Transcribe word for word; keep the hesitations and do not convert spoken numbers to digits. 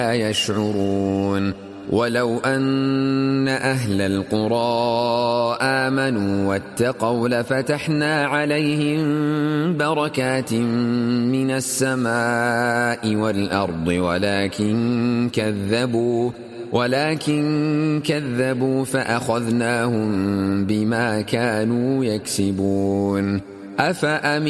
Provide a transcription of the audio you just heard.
يشعرون ولو أن أهل القرى آمنوا واتقوا لفتحنا عليهم بركات من السماء والأرض ولكن كذبوا ولكن كذبوا فأخذناهم بما كانوا يكسبون. أفأمنوا